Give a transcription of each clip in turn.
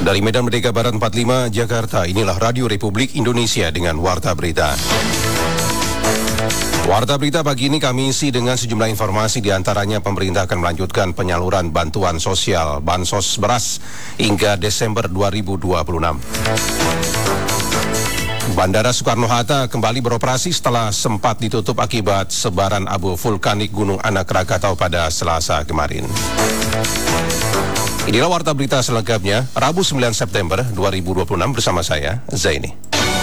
Dari Medan Merdeka Barat 45, Jakarta, inilah Radio Republik Indonesia dengan Warta Berita. Warta Berita pagi ini kami isi dengan sejumlah informasi, diantaranya pemerintah akan melanjutkan penyaluran bantuan sosial Bansos beras hingga Desember 2026. Bandara Soekarno-Hatta kembali beroperasi setelah sempat ditutup akibat sebaran abu vulkanik Gunung Anak Krakatau pada Selasa kemarin. Inilah Warta Berita selengkapnya, Rabu 9 September 2026 bersama saya, Zaini.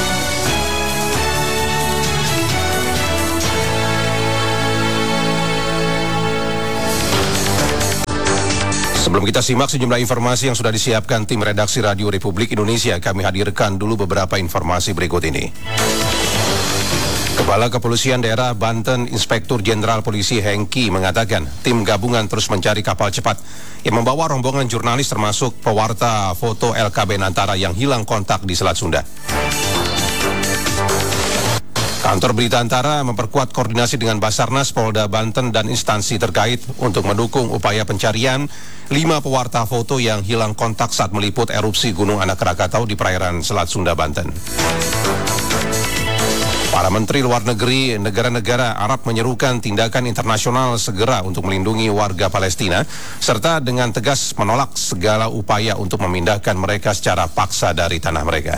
Sebelum kita simak sejumlah informasi yang sudah disiapkan tim redaksi Radio Republik Indonesia, kami hadirkan dulu beberapa informasi berikut ini. Kepala Kepolisian Daerah Banten, Inspektur Jenderal Polisi Hengki mengatakan tim gabungan terus mencari kapal cepat yang membawa rombongan jurnalis termasuk pewarta foto LKB Nantara yang hilang kontak di Selat Sunda. Kantor Berita Antara memperkuat koordinasi dengan Basarnas, Polda Banten dan instansi terkait untuk mendukung upaya pencarian 5 pewarta foto yang hilang kontak saat meliput erupsi Gunung Anak Krakatau di perairan Selat Sunda, Banten. Para Menteri Luar Negeri negara-negara Arab menyerukan tindakan internasional segera untuk melindungi warga Palestina, serta dengan tegas menolak segala upaya untuk memindahkan mereka secara paksa dari tanah mereka.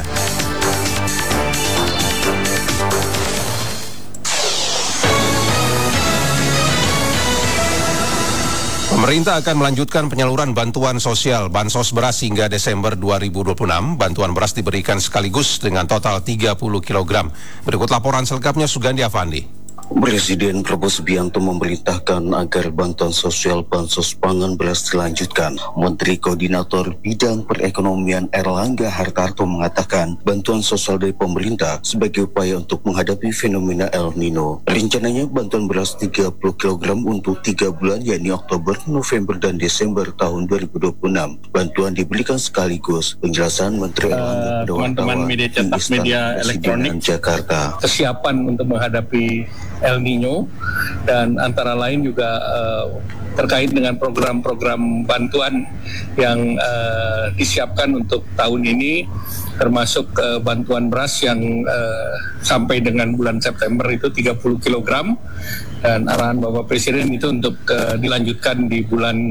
Pemerintah akan melanjutkan penyaluran bantuan sosial Bansos beras hingga Desember 2026. Bantuan beras diberikan sekaligus dengan total 30 kg. Berikut laporan selengkapnya Sugandi Afandi. Presiden Prabowo Subianto memerintahkan agar bantuan sosial Bansos Pangan Beras dilanjutkan. Menteri Koordinator Bidang Perekonomian Erlangga Hartarto mengatakan bantuan sosial dari pemerintah sebagai upaya untuk menghadapi fenomena El Nino. Rencananya bantuan beras 30 kg untuk 3 bulan yakni Oktober, November, dan Desember tahun 2026. Bantuan diberikan sekaligus. Penjelasan Menteri Erlangga pada teman-teman media cetak, media elektronik, Jakarta. Kesiapan untuk menghadapi El Nino dan antara lain juga terkait dengan program-program bantuan yang disiapkan untuk tahun ini, termasuk bantuan beras yang sampai dengan bulan September itu 30 kg dan arahan Bapak Presiden itu untuk dilanjutkan di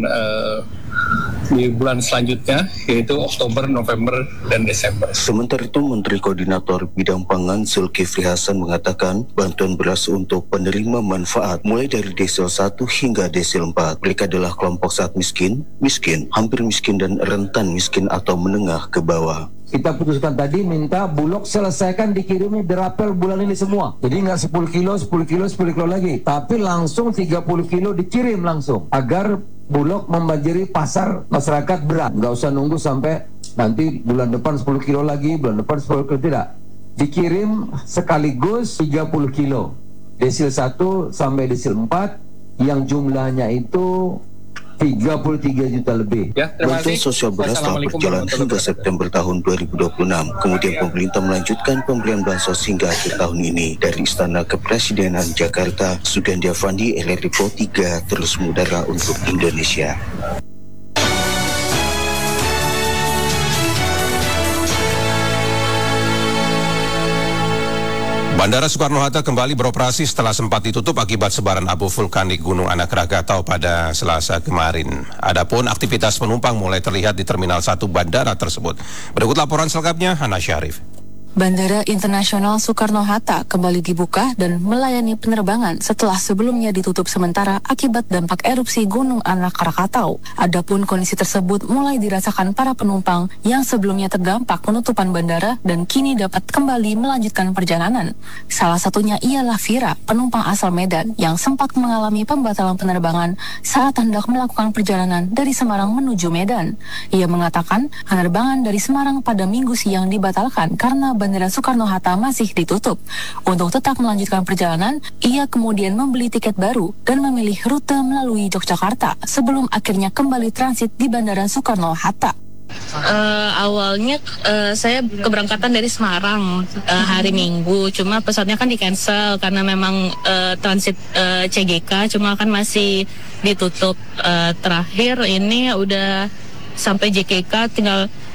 bulan selanjutnya, yaitu Oktober, November, dan Desember. Sementara itu, Menteri Koordinator Bidang Pangan Zulkifli Hasan mengatakan bantuan beras untuk penerima manfaat mulai dari desil 1 hingga desil 4. Mereka adalah kelompok saat miskin, hampir miskin, dan rentan miskin atau menengah ke bawah. Kita putuskan tadi minta Bulog selesaikan dikirimnya dirapel bulan ini semua. Jadi nggak 10 kilo lagi. Tapi langsung 30 kilo dikirim langsung. Agar Bulog membanjiri pasar masyarakat beras. Nggak usah nunggu sampai nanti bulan depan 10 kilo lagi, bulan depan 10 kilo, tidak. Dikirim sekaligus 30 kilo. Desil 1 sampai desil 4 yang jumlahnya itu 33 juta lebih. Bantuan sosial beras telah berjalan hingga September tahun 2026. Kemudian pemerintah melanjutkan pemberian bansos hingga akhir tahun ini. Dari Istana Kepresidenan Jakarta, Sugandi Afandi, LRIPO 3, terus mengudara untuk Indonesia. Bandara Soekarno-Hatta kembali beroperasi setelah sempat ditutup akibat sebaran abu vulkanik Gunung Anak Krakatau pada Selasa kemarin. Adapun aktivitas penumpang mulai terlihat di Terminal 1 bandara tersebut. Berikut laporan selengkapnya, Hana Syarif. Bandara Internasional Soekarno-Hatta kembali dibuka dan melayani penerbangan setelah sebelumnya ditutup sementara akibat dampak erupsi Gunung Anak Krakatau. Adapun kondisi tersebut mulai dirasakan para penumpang yang sebelumnya terdampak penutupan bandara dan kini dapat kembali melanjutkan perjalanan. Salah satunya ialah Vira, penumpang asal Medan yang sempat mengalami pembatalan penerbangan saat hendak melakukan perjalanan dari Semarang menuju Medan. Ia mengatakan penerbangan dari Semarang pada Minggu siang dibatalkan karena Bandara Soekarno-Hatta masih ditutup. Untuk tetap melanjutkan perjalanan, ia kemudian membeli tiket baru dan memilih rute melalui Yogyakarta sebelum akhirnya kembali transit di Bandara Soekarno-Hatta. Awalnya saya keberangkatan dari Semarang hari Minggu, cuma pesawatnya kan di-cancel karena memang transit CGK, cuma kan masih ditutup. Terakhir ini udah sampai JKK, tinggal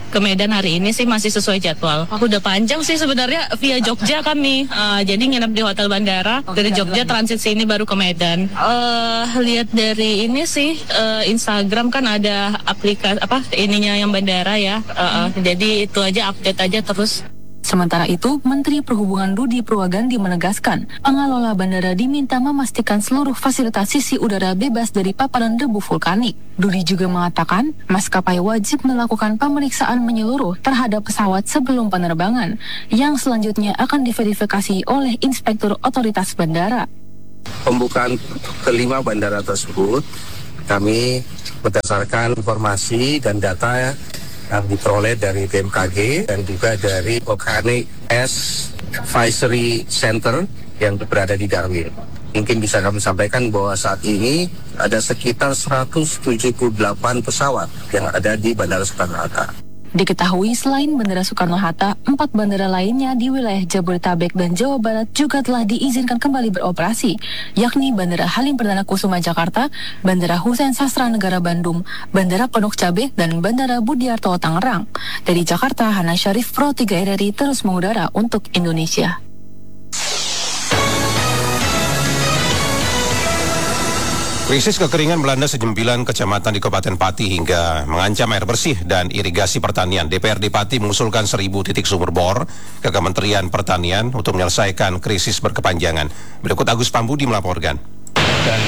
ke Medan hari ini sih masih sesuai jadwal. Udah panjang sih sebenarnya via Jogja kami. Jadi nginep di hotel bandara, dari Jogja transit sini baru ke Medan. Lihat dari ini sih Instagram kan ada aplikasi ininya yang bandara ya. Jadi itu aja, update aja terus. Sementara itu, Menteri Perhubungan Rudi Purwagandi menegaskan, pengelola bandara diminta memastikan seluruh fasilitas sisi udara bebas dari paparan debu vulkanik. Rudi juga mengatakan, maskapai wajib melakukan pemeriksaan menyeluruh terhadap pesawat sebelum penerbangan, yang selanjutnya akan diverifikasi oleh Inspektur Otoritas Bandara. Pembukaan kelima bandara tersebut, kami berdasarkan informasi dan data yang diperoleh dari BMKG dan juga dari Volcanic Ash Advisory Center yang berada di Darwin. Mungkin bisa kami sampaikan bahwa saat ini ada sekitar 178 pesawat yang ada di Bandara Soekarno-Hatta. Diketahui selain Bandara Soekarno-Hatta, 4 bandara lainnya di wilayah Jabodetabek dan Jawa Barat juga telah diizinkan kembali beroperasi, yakni Bandara Halim Perdana Kusuma Jakarta, Bandara Husein Sastra Negara Bandung, Bandara Pondok Cabe, dan Bandara Budiarto Tangerang. Dari Jakarta, Hana Syarif, Pro 3 RRI terus mengudara untuk Indonesia. Krisis kekeringan melanda sejumlah kecamatan di Kabupaten Pati hingga mengancam air bersih dan irigasi pertanian. DPRD Pati mengusulkan 1.000 titik sumur bor ke Kementerian Pertanian untuk menyelesaikan krisis berkepanjangan. Berikut Agus Pambudi melaporkan. Dan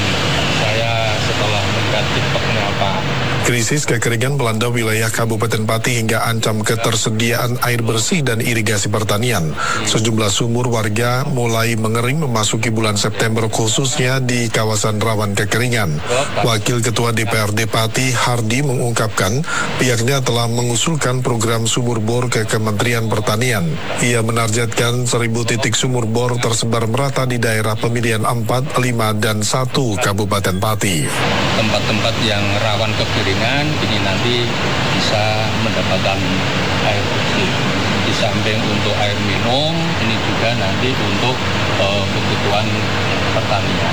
saya setelah melihat TikToknya Pak, krisis kekeringan melanda wilayah Kabupaten Pati hingga ancam ketersediaan air bersih dan irigasi pertanian. Sejumlah sumur warga mulai mengering memasuki bulan September, khususnya di kawasan rawan kekeringan. Wakil Ketua DPRD Pati, Hardi, mengungkapkan pihaknya telah mengusulkan program sumur bor ke Kementerian Pertanian. Ia menargetkan 1.000 titik sumur bor tersebar merata di daerah pemilihan 4, 5, dan 1 Kabupaten Pati. Tempat-tempat yang rawan kekeringan ini nanti bisa mendapatkan air bersih. Di samping untuk air minum, ini juga nanti untuk kebutuhan pertanian.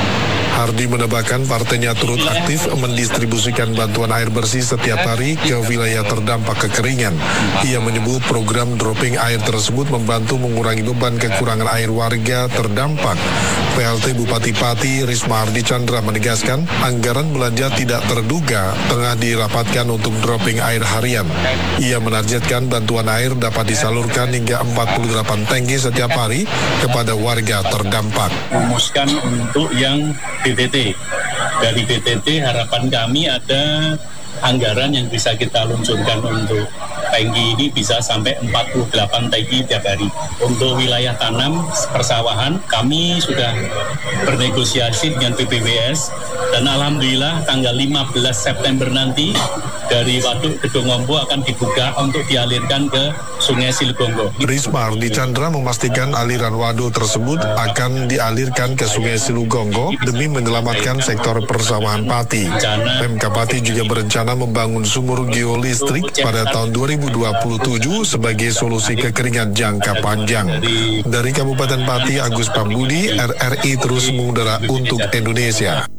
Hardi menambahkan partainya turut aktif mendistribusikan bantuan air bersih setiap hari ke wilayah terdampak kekeringan. Ia menyebut program dropping air tersebut membantu mengurangi beban kekurangan air warga terdampak. PLT Bupati Pati, Risma Hardi Chandra, menegaskan anggaran belanja tidak terduga tengah dirapatkan untuk dropping air harian. Ia menargetkan bantuan air dapat disalurkan hingga 48 tangki setiap hari kepada warga terdampak. Merumuskan untuk yang BTT. Dari BTT harapan kami ada anggaran yang bisa kita luncurkan untuk tangki ini bisa sampai 48 tangki tiap hari. Untuk wilayah tanam persawahan kami sudah bernegosiasi dengan BPWS dan alhamdulillah tanggal 15 September nanti dari Waduk Gedongombo akan dibuka untuk dialirkan ke Sungai Silugonggo. Risma Hardi Chandra memastikan aliran waduk tersebut akan dialirkan ke Sungai Silugonggo demi menyelamatkan sektor persawahan Pati. Pemkab Pati juga berencana membangun sumur geolistrik pada tahun 2027 sebagai solusi kekeringan jangka panjang. Dari Kabupaten Pati, Agus Pambudi, RRI terus mengudara untuk Indonesia.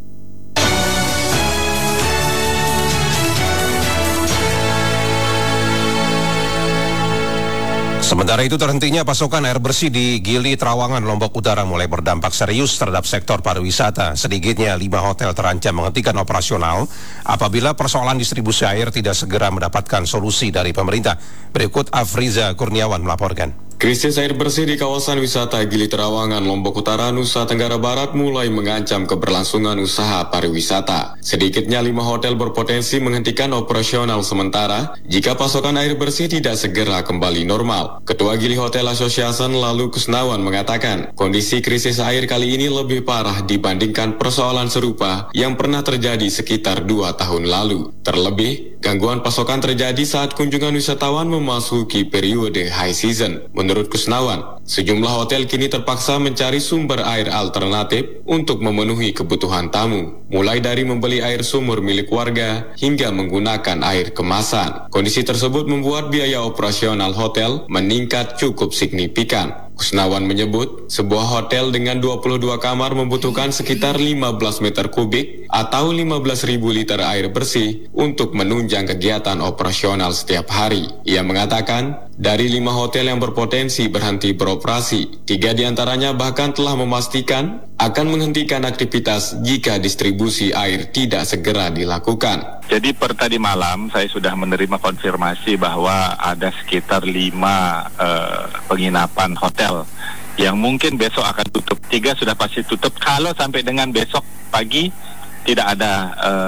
Sementara itu terhentinya pasokan air bersih di Gili Trawangan, Lombok Utara mulai berdampak serius terhadap sektor pariwisata. Sedikitnya 5 hotel terancam menghentikan operasional apabila persoalan distribusi air tidak segera mendapatkan solusi dari pemerintah. Berikut Afriza Kurniawan melaporkan. Krisis air bersih di kawasan wisata Gili Trawangan, Lombok Utara, Nusa Tenggara Barat mulai mengancam keberlangsungan usaha pariwisata. Sedikitnya 5 hotel berpotensi menghentikan operasional sementara jika pasokan air bersih tidak segera kembali normal. Ketua Gili Hotel Association Lalu Kusnawan mengatakan kondisi krisis air kali ini lebih parah dibandingkan persoalan serupa yang pernah terjadi sekitar 2 tahun lalu. Terlebih, gangguan pasokan terjadi saat kunjungan wisatawan memasuki periode high season. Menurut Kusnawan, Sejumlah hotel kini terpaksa mencari sumber air alternatif untuk memenuhi kebutuhan tamu, mulai dari membeli air sumur milik warga hingga menggunakan air kemasan. Kondisi tersebut membuat biaya operasional hotel meningkat cukup signifikan. Kusnawan menyebut, sebuah hotel dengan 22 kamar membutuhkan sekitar 15 meter kubik atau 15.000 liter air bersih untuk menunjang kegiatan operasional setiap hari. Ia mengatakan, dari 5 hotel yang berpotensi berhenti beroperasi, 3 diantaranya bahkan telah memastikan akan menghentikan aktivitas jika distribusi air tidak segera dilakukan. Jadi per tadi malam saya sudah menerima konfirmasi bahwa ada sekitar 5 penginapan hotel yang mungkin besok akan tutup. 3 sudah pasti tutup kalau sampai dengan besok pagi tidak ada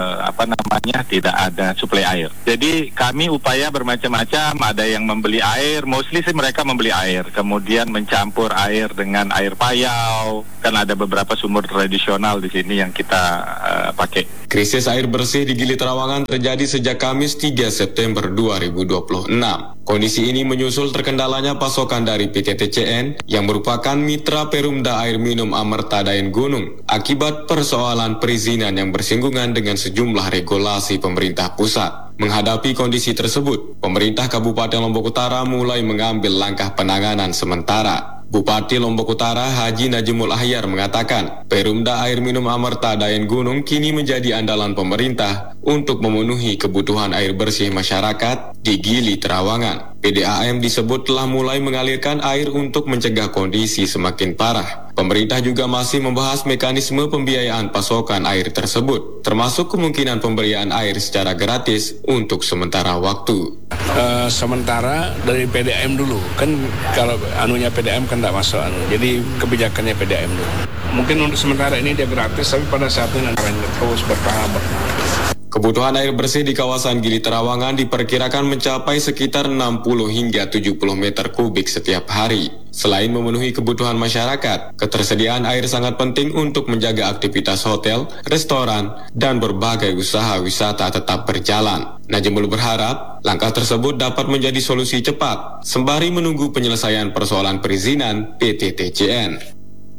tidak ada suplai air. Jadi kami upaya bermacam-macam, ada yang membeli air, mostly sih mereka membeli air, kemudian mencampur air dengan air payau. Kan ada beberapa sumur tradisional di sini yang kita pakai. Krisis air bersih di Gili Trawangan terjadi sejak Kamis 3 September 2026. Kondisi ini menyusul terkendalanya pasokan dari PTTCN yang merupakan mitra Perumda Air Minum Amerta Dayan Gunung akibat persoalan perizinan yang bersinggungan dengan sejumlah regulasi pemerintah pusat. Menghadapi kondisi tersebut, pemerintah Kabupaten Lombok Utara mulai mengambil langkah penanganan sementara. Bupati Lombok Utara Haji Najimul Ahyar mengatakan, Perumda Air Minum Amerta Dayan Gunung kini menjadi andalan pemerintah untuk memenuhi kebutuhan air bersih masyarakat di Gili Trawangan. PDAM disebut telah mulai mengalirkan air untuk mencegah kondisi semakin parah. Pemerintah juga masih membahas mekanisme pembiayaan pasokan air tersebut, termasuk kemungkinan pemberian air secara gratis untuk sementara waktu. Sementara dari PDAM dulu, kan kalau anunya PDAM kan tidak masuk jadi kebijakannya PDAM dulu. Mungkin untuk sementara ini dia gratis, tapi pada saatnya nanti terus bertahap. Kebutuhan air bersih di kawasan Gili Trawangan diperkirakan mencapai sekitar 60 hingga 70 meter kubik setiap hari. Selain memenuhi kebutuhan masyarakat, ketersediaan air sangat penting untuk menjaga aktivitas hotel, restoran, dan berbagai usaha wisata tetap berjalan. Najimul berharap langkah tersebut dapat menjadi solusi cepat, sembari menunggu penyelesaian persoalan perizinan PTTCN.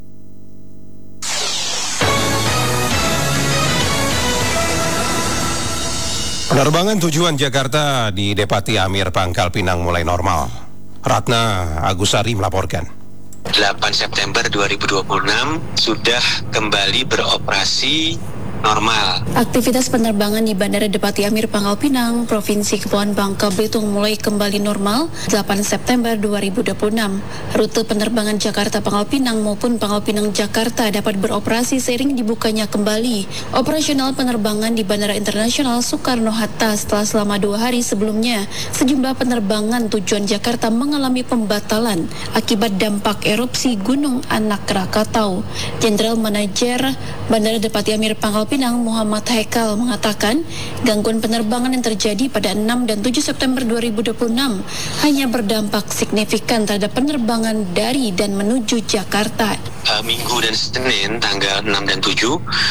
Penerbangan tujuan Jakarta di Depati Amir Pangkal Pinang mulai normal. Ratna Agusari melaporkan. 8 September 2026 sudah kembali beroperasi normal. Aktivitas penerbangan di Bandara Depati Amir Pangkal Pinang, Provinsi Kepulauan Bangka Belitung mulai kembali normal 8 September 2026. Rute penerbangan Jakarta Pangkal Pinang maupun Pangkal Pinang Jakarta dapat beroperasi seiring dibukanya kembali operasional penerbangan di Bandara Internasional Soekarno-Hatta setelah selama 2 hari sebelumnya sejumlah penerbangan tujuan Jakarta mengalami pembatalan akibat dampak erupsi Gunung Anak Krakatau. Jenderal Manajer Bandara Depati Amir Pangkal Pinang Muhammad Haikal mengatakan gangguan penerbangan yang terjadi pada 6 dan 7 September 2026 hanya berdampak signifikan terhadap penerbangan dari dan menuju Jakarta. Minggu dan Senin tanggal 6 dan 7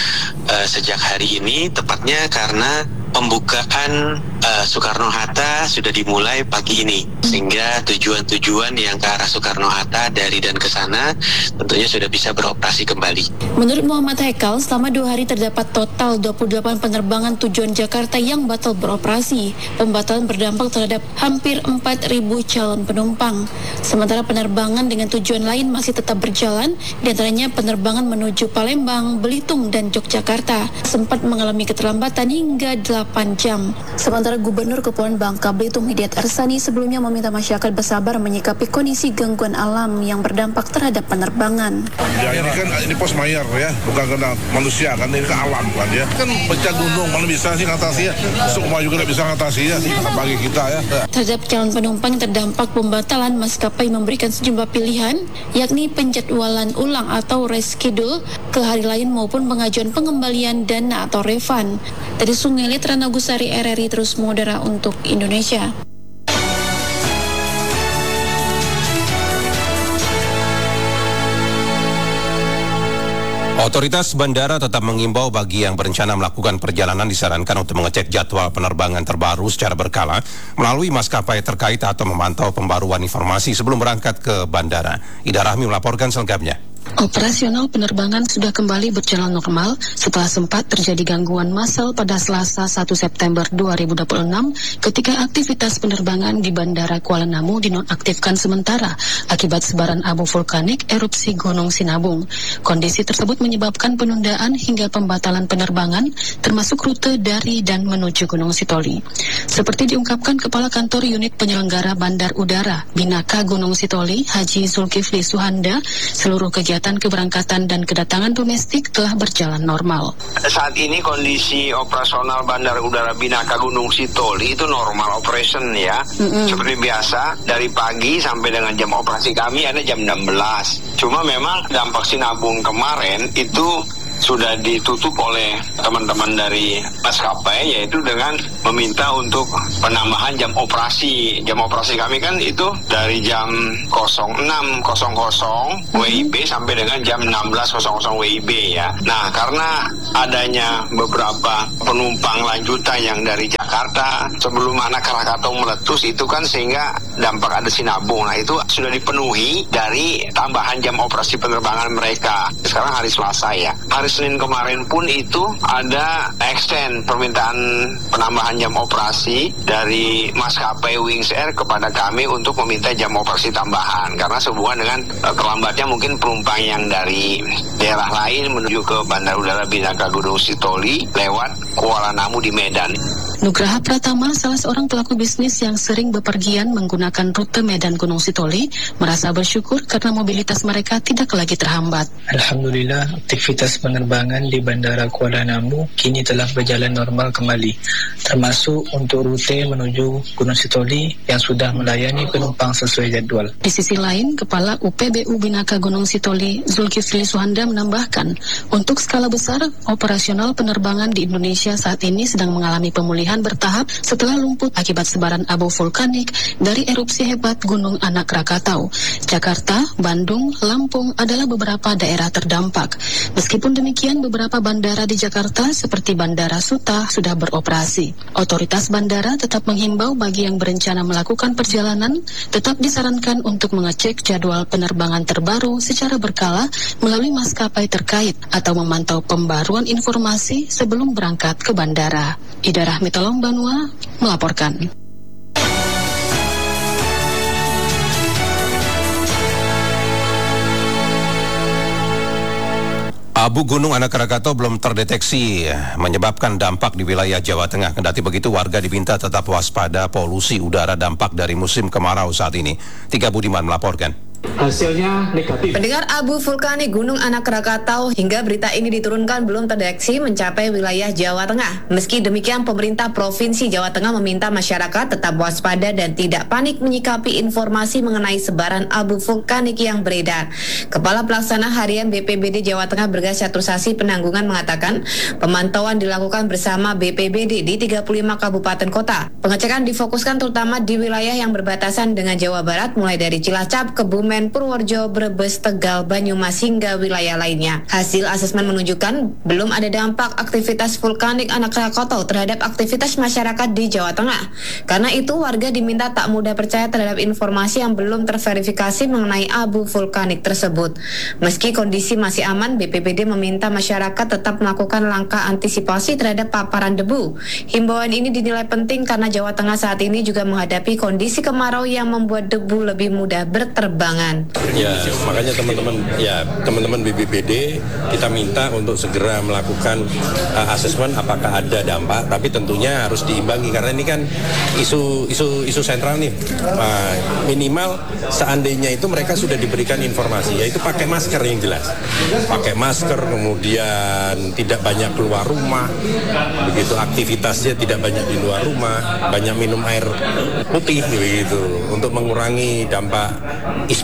sejak hari ini tepatnya karena pembukaan Soekarno-Hatta sudah dimulai pagi ini, sehingga tujuan-tujuan yang ke arah Soekarno-Hatta dari dan ke sana tentunya sudah bisa beroperasi kembali. Menurut Muhammad Haikal, selama 2 hari terdapat total 28 penerbangan tujuan Jakarta yang batal beroperasi. Pembatalan berdampak terhadap hampir 4.000 calon penumpang. Sementara penerbangan dengan tujuan lain masih tetap berjalan, di antaranya penerbangan menuju Palembang, Belitung, dan Yogyakarta sempat mengalami keterlambatan hingga 8 jam. Sementara Gubernur Kepulauan Bangka Belitung Hidayat Arsani sebelumnya meminta masyarakat bersabar menyikapi kondisi gangguan alam yang berdampak terhadap penerbangan. Ya ini kan ini pos mayar ya, bukan kena manusia kan, ini ke alam kan ya. Kan pecah gunung, mana bisa sih ngatasi ya. Sukma juga tidak bisa ngatasi ya, bagi kita ya. Terhadap calon penumpang yang terdampak pembatalan, maskapai memberikan sejumlah pilihan, yakni penjadwalan ulang atau reschedule ke hari lain maupun pengajuan pengembalian dana atau refund. Dari Sungai Liat, Ratna Agusari, RRI terus mengudara untuk Indonesia. Otoritas bandara tetap mengimbau bagi yang berencana melakukan perjalanan disarankan untuk mengecek jadwal penerbangan terbaru secara berkala melalui maskapai terkait atau memantau pembaruan informasi sebelum berangkat ke bandara. Ida Rahmi melaporkan selengkapnya. Operasional penerbangan sudah kembali berjalan normal setelah sempat terjadi gangguan massal pada Selasa 1 September 2026 ketika aktivitas penerbangan di Bandara Kuala Namu dinonaktifkan sementara akibat sebaran abu vulkanik erupsi Gunung Sinabung. Kondisi tersebut menyebabkan penundaan hingga pembatalan penerbangan termasuk rute dari dan menuju Gunung Sitoli. Seperti diungkapkan Kepala Kantor Unit Penyelenggara Bandar Udara Binaka Gunung Sitoli, Haji Zulkifli Suhanda, seluruh kegiatan keberangkatan dan kedatangan domestik telah berjalan normal. Saat ini kondisi operasional Bandar Udara Binaka Gunung Sitoli itu normal operation ya. Seperti biasa dari pagi sampai dengan jam operasi kami ada jam 16. Cuma memang dampak Sinabung kemarin itu sudah ditutup oleh teman-teman dari maskapai, yaitu dengan meminta untuk penambahan jam operasi. Jam operasi kami kan itu dari jam 06.00 WIB sampai dengan jam 16.00 WIB ya. Nah, karena adanya beberapa penumpang lanjutan yang dari Jakarta sebelum anak Krakatau meletus itu kan sehingga dampak ada Sinabung. Nah, itu sudah dipenuhi dari tambahan jam operasi penerbangan mereka. Sekarang hari Selasa ya. Hari Senin kemarin pun itu ada extend permintaan penambahan jam operasi dari maskapai Wings Air kepada kami untuk meminta jam operasi tambahan karena sehubungan dengan terlambatnya mungkin penumpang yang dari daerah lain menuju ke Bandar Udara Binaka Gunung Sitoli lewat Kuala Namu di Medan. Nugraha Pratama, salah seorang pelaku bisnis yang sering bepergian menggunakan rute Medan Gunung Sitoli, merasa bersyukur karena mobilitas mereka tidak lagi terhambat. Alhamdulillah, aktivitas penerbangan di Bandara Kuala Namu kini telah berjalan normal kembali, termasuk untuk rute menuju Gunung Sitoli yang sudah melayani penumpang sesuai jadwal. Di sisi lain, Kepala UPBU Binaka Gunung Sitoli, Zulkifli Suhanda menambahkan, untuk skala besar, operasional penerbangan di Indonesia saat ini sedang mengalami pemulihan bertahap setelah lumpuh akibat sebaran abu vulkanik dari erupsi hebat Gunung Anak Krakatau. Jakarta, Bandung, Lampung adalah beberapa daerah terdampak. Meskipun demikian, beberapa bandara di Jakarta seperti Bandara Suta sudah beroperasi. Otoritas bandara tetap menghimbau bagi yang berencana melakukan perjalanan tetap disarankan untuk mengecek jadwal penerbangan terbaru secara berkala melalui maskapai terkait atau memantau pembaruan informasi sebelum berangkat ke bandara. Ida Rahmi Banua melaporkan. Abu Gunung Anak Krakatau belum terdeteksi menyebabkan dampak di wilayah Jawa Tengah. Kendati begitu, warga diminta tetap waspada polusi udara dampak dari musim kemarau saat ini. Tika Budiman melaporkan. Hasilnya negatif. Pendengar, abu vulkanik Gunung Anak Krakatau hingga berita ini diturunkan belum terdeteksi mencapai wilayah Jawa Tengah. Meski demikian, pemerintah Provinsi Jawa Tengah meminta masyarakat tetap waspada dan tidak panik menyikapi informasi mengenai sebaran abu vulkanik yang beredar. Kepala Pelaksana Harian BPBD Jawa Tengah Bergas Catursasi Penanggungan mengatakan, pemantauan dilakukan bersama BPBD di 35 kabupaten kota. Pengecekan difokuskan terutama di wilayah yang berbatasan dengan Jawa Barat, mulai dari Cilacap, Kebumen, Purworejo, Brebes, Tegal, Banyumas hingga wilayah lainnya. Hasil asesmen menunjukkan belum ada dampak aktivitas vulkanik Anak Krakatau terhadap aktivitas masyarakat di Jawa Tengah. Karena itu, warga diminta tak mudah percaya terhadap informasi yang belum terverifikasi mengenai abu vulkanik tersebut. Meski kondisi masih aman, BPBD meminta masyarakat tetap melakukan langkah antisipasi terhadap paparan debu. Himbauan ini dinilai penting karena Jawa Tengah saat ini juga menghadapi kondisi kemarau yang membuat debu lebih mudah berterbangan. Ya, makanya teman-teman BPBD kita minta untuk segera melakukan asesmen apakah ada dampak, tapi tentunya harus diimbangi karena ini kan isu sentral nih. Minimal seandainya itu mereka sudah diberikan informasi, yaitu pakai masker yang jelas. Pakai masker, kemudian tidak banyak keluar rumah, begitu aktivitasnya tidak banyak di luar rumah, banyak minum air putih gitu untuk mengurangi dampak ispa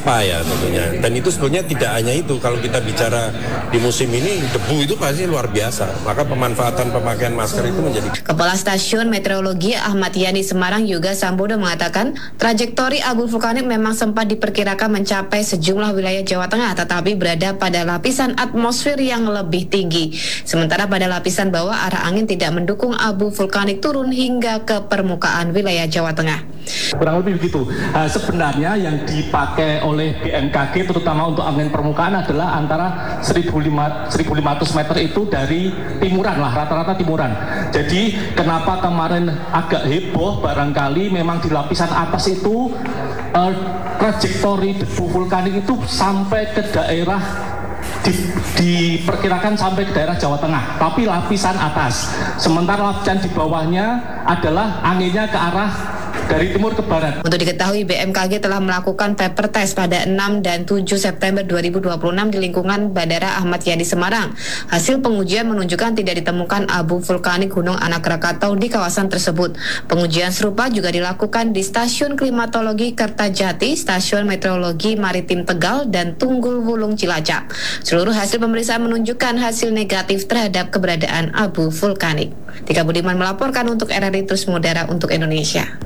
apa ya tentunya. Dan itu sebetulnya tidak hanya itu, kalau kita bicara di musim ini debu itu pasti luar biasa. Maka pemanfaatan pemakaian masker itu menjadi. Kepala Stasiun Meteorologi Ahmad Yani Semarang Yoga Sambodo mengatakan trajektori abu vulkanik memang sempat diperkirakan mencapai sejumlah wilayah Jawa Tengah, tetapi berada pada lapisan atmosfer yang lebih tinggi. Sementara pada lapisan bawah arah angin tidak mendukung abu vulkanik turun hingga ke permukaan wilayah Jawa Tengah. Kurang lebih begitu. Sebenarnya yang dipakai oleh BMKG terutama untuk angin permukaan adalah antara 1.500 meter itu dari timuran lah, rata-rata timuran. Jadi kenapa kemarin agak heboh barangkali memang di lapisan atas itu trajektori debu vulkanik itu sampai ke daerah diperkirakan sampai ke daerah Jawa Tengah, tapi lapisan atas. Sementara lapisan di bawahnya adalah anginnya ke arah dari timur ke barat. Untuk diketahui, BMKG telah melakukan paper test pada 6 dan 7 September 2026 di lingkungan Bandara Ahmad Yani Semarang. Hasil pengujian menunjukkan tidak ditemukan abu vulkanik Gunung Anak Krakatau di kawasan tersebut. Pengujian serupa juga dilakukan di Stasiun Klimatologi Kertajati, Stasiun Meteorologi Maritim Tegal, dan Tunggul Wulung Cilacap. Seluruh hasil pemeriksaan menunjukkan hasil negatif terhadap keberadaan abu vulkanik. Tika Budiman melaporkan untuk RRI Terus Mengudara untuk Indonesia.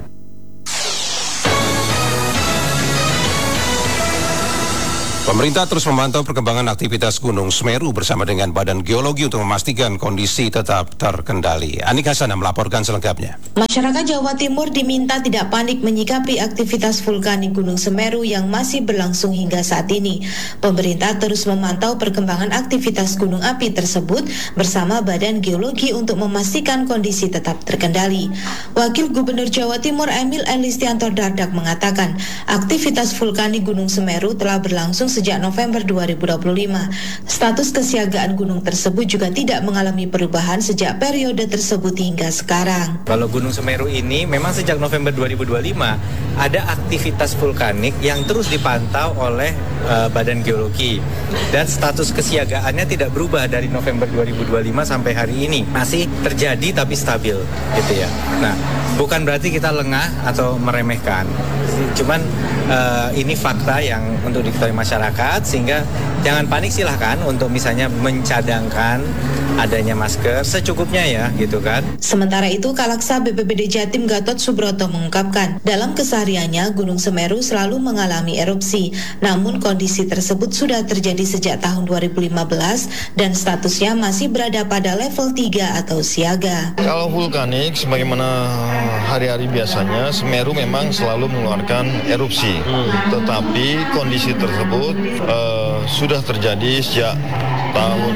Pemerintah terus memantau perkembangan aktivitas Gunung Semeru bersama dengan Badan Geologi untuk memastikan kondisi tetap terkendali. Anik Hasanah melaporkan selengkapnya. Masyarakat Jawa Timur diminta tidak panik menyikapi aktivitas vulkanik Gunung Semeru yang masih berlangsung hingga saat ini. Pemerintah terus memantau perkembangan aktivitas gunung api tersebut bersama Badan Geologi untuk memastikan kondisi tetap terkendali. Wakil Gubernur Jawa Timur Emil Elistianto Dardak mengatakan, aktivitas vulkanik Gunung Semeru telah berlangsung sejak November 2025. Status kesiagaan gunung tersebut juga tidak mengalami perubahan sejak periode tersebut hingga sekarang. Kalau Gunung Semeru ini memang sejak November 2025 ada aktivitas vulkanik yang terus dipantau oleh Badan Geologi dan status kesiagaannya tidak berubah dari November 2025 sampai hari ini. Masih terjadi tapi stabil gitu ya. Nah, bukan berarti kita lengah atau meremehkan. Cuman ini fakta yang untuk diketahui masyarakat, sehingga jangan panik, silahkan untuk misalnya mencadangkan adanya masker secukupnya ya gitu kan. Sementara itu Kalaksa BPBD Jatim Gatot Subroto mengungkapkan dalam kesehariannya Gunung Semeru selalu mengalami erupsi, namun kondisi tersebut sudah terjadi sejak tahun 2015 dan statusnya masih berada pada level 3 atau siaga. Kalau vulkanik sebagaimana hari-hari biasanya Semeru memang selalu mengeluarkan erupsi, tetapi kondisi tersebut sudah terjadi sejak tahun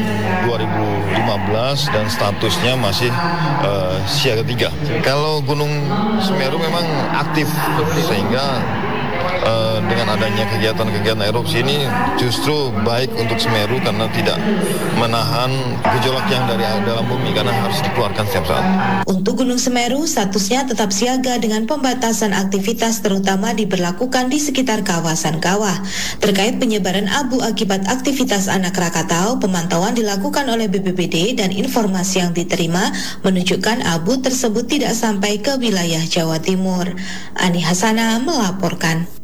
2015 dan statusnya masih siaga 3. Kalau Gunung Semeru memang aktif sehingga dengan adanya kegiatan-kegiatan erupsi ini justru baik untuk Semeru karena tidak menahan gejolak yang dari dalam bumi karena harus dikeluarkan setiap saat. Untuk Gunung Semeru, statusnya tetap siaga dengan pembatasan aktivitas terutama diberlakukan di sekitar kawasan kawah. Terkait penyebaran abu akibat aktivitas anak Krakatau, pemantauan dilakukan oleh BPBD dan informasi yang diterima menunjukkan abu tersebut tidak sampai ke wilayah Jawa Timur. Ani Hasanah melaporkan.